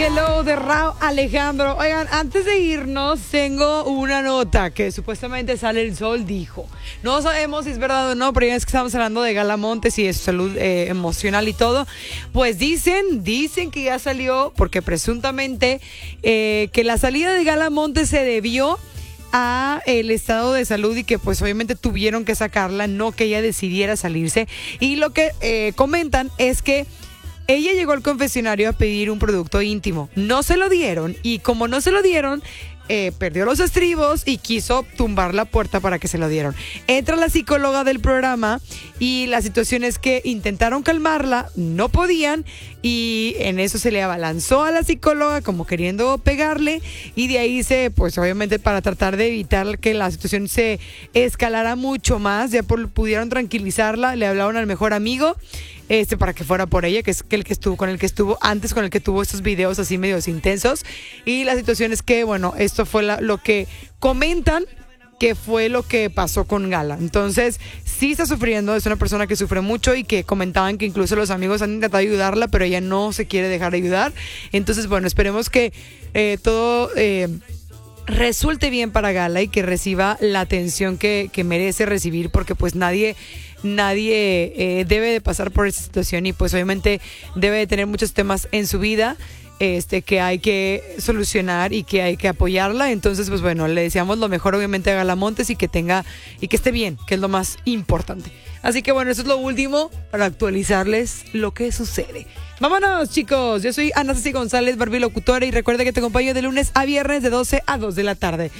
Hello de Rauw Alejandro. Oigan, antes de irnos, tengo una nota que supuestamente Sale el Sol dijo. No sabemos si es verdad o no, pero ya es que estamos hablando de Gala Montes y de su salud emocional y todo. Pues dicen que ya salió, porque presuntamente que la salida de Gala Montes se debió a el estado de salud y que pues obviamente tuvieron que sacarla, no que ella decidiera salirse. Y lo que comentan es que ella llegó al confesionario a pedir un producto íntimo. No se lo dieron y como no se lo dieron, perdió los estribos y quiso tumbar la puerta para que se lo dieron. Entra la psicóloga del programa y la situación es que intentaron calmarla, no podían y en eso se le abalanzó a la psicóloga como queriendo pegarle y de ahí pues obviamente para tratar de evitar que la situación se escalara mucho más, ya pudieron tranquilizarla, le hablaron al mejor amigo para que fuera por ella, que es el que estuvo con el que tuvo estos videos así medios intensos. Y la situación es que, bueno, esto fue lo que comentan que fue lo que pasó con Gala. Entonces, sí está sufriendo, es una persona que sufre mucho y que comentaban que incluso los amigos han intentado ayudarla, pero ella no se quiere dejar ayudar. Entonces, bueno, esperemos que todo resulte bien para Gala y que reciba la atención que merece recibir, porque pues nadie debe de pasar por esa situación y pues obviamente debe de tener muchos temas en su vida que hay que solucionar y que hay que apoyarla. Entonces pues bueno, le deseamos lo mejor obviamente a Gala Montes y que esté bien, que es lo más importante. Así que bueno, eso es lo último para actualizarles lo que sucede. Vámonos, chicos. Yo soy Ana Ceci González, barbilocutora, y recuerda que te acompaño de lunes a viernes de 12 a 2 de la tarde.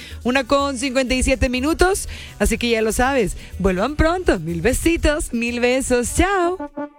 1:57. Así que ya lo sabes. Vuelvan pronto. 1000 besitos, 1000 besos. Chao.